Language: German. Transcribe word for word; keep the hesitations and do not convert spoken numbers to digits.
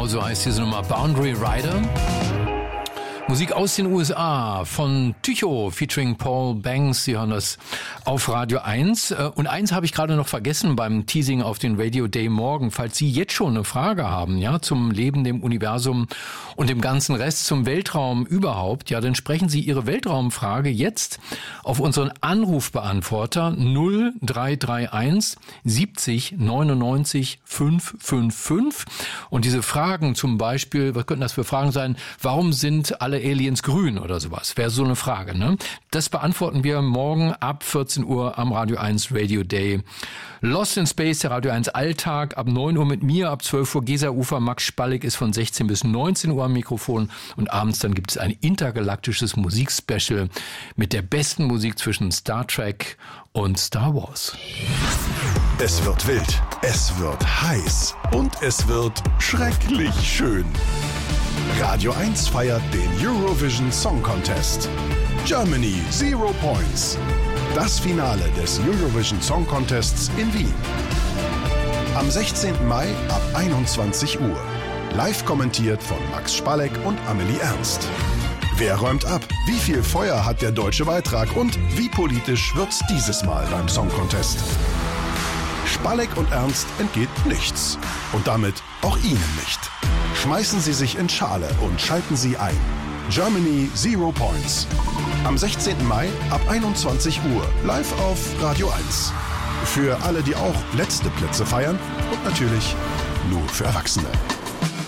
so heißt diese Nummer, Boundary Rider. Musik aus den U S A von Tycho featuring Paul Banks. Sie hören das auf Radio eins. Und eins habe ich gerade noch vergessen beim Teasing auf den Radio Day morgen. Falls Sie jetzt schon eine Frage haben, ja, zum Leben, dem Universum und dem ganzen Rest, zum Weltraum überhaupt, ja, dann sprechen Sie Ihre Weltraumfrage jetzt auf unseren Anrufbeantworter null drei drei eins siebzig neunundneunzig fünfhundertfünfundfünfzig. Und diese Fragen zum Beispiel, was könnten das für Fragen sein? Warum sind alle Aliens grün oder sowas? Wäre so eine Frage, ne? Das beantworten wir morgen ab vierzehn Uhr am Radio eins Radio Day. Lost in Space, der Radio eins Alltag, ab neun Uhr mit mir, ab zwölf Uhr Geser-Ufer. Max Spallig ist von sechzehn bis neunzehn Uhr am Mikrofon und abends dann gibt es ein intergalaktisches Musikspecial mit der besten Musik zwischen Star Trek und Star Wars. Es wird wild, es wird heiß und es wird schrecklich schön. Radio eins feiert den Eurovision Song Contest. Germany Zero Points. Das Finale des Eurovision Song Contests in Wien. Am sechzehnten Mai ab einundzwanzig Uhr. Live kommentiert von Max Spalleck und Amelie Ernst. Wer räumt ab? Wie viel Feuer hat der deutsche Beitrag? Und wie politisch wird's dieses Mal beim Song Contest? Spalleck und Ernst entgeht nichts. Und damit auch Ihnen nicht. Schmeißen Sie sich in Schale und schalten Sie ein. Germany Zero Points. Am sechzehnten Mai ab einundzwanzig Uhr. Live auf Radio eins. Für alle, die auch letzte Plätze feiern. Und natürlich nur für Erwachsene.